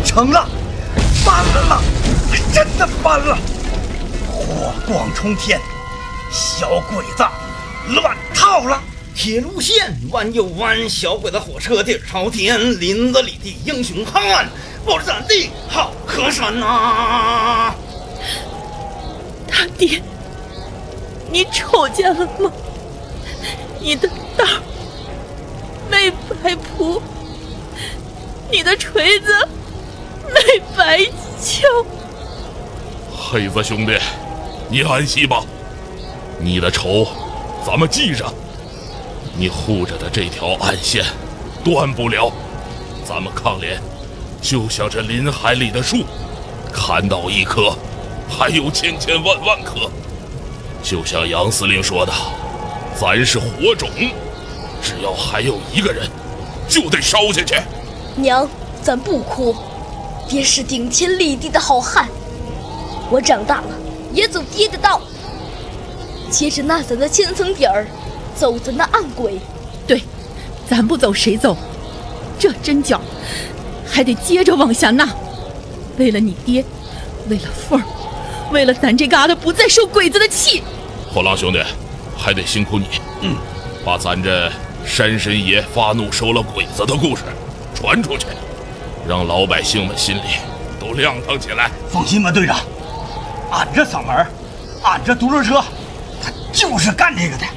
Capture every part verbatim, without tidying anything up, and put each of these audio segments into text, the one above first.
成了，翻了，真的翻了！火光冲天，小鬼子乱套了。铁路线弯又弯，小鬼子火车底儿朝天，林子里的英雄汉，我是咱的好河山呐、啊！ 大爹，你瞅见了吗？你的刀没白铺，你的锤子没白敲。 黑子兄弟，你安息吧，你的仇咱们记着，你护着的这条暗线断不了。咱们抗联就像这林海里的树，砍倒一棵还有千千万万棵。就像杨司令说的，咱是火种，只要还有一个人就得烧下去。 娘，咱不哭，爹是顶天立地的好汉，我长大了也走爹的道，接着那咱的千层底儿，走咱的暗轨。 对，咱不走谁走？这针脚还得接着往下纳。为了你爹，为了凤儿，为了咱这疙瘩不再受鬼子的气。 火狼兄弟，还得辛苦你，嗯，把咱这山神爷发怒收了鬼子的故事传出去，让老百姓们心里都亮堂起来。 放心吧，队长，俺这嗓门，俺这独轮车，他就是干这个的。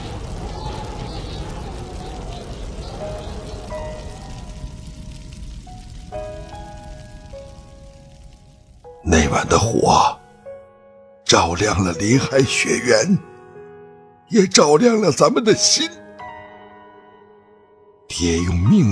那晚的火照亮了林海雪原，也照亮了咱们的心。爹用命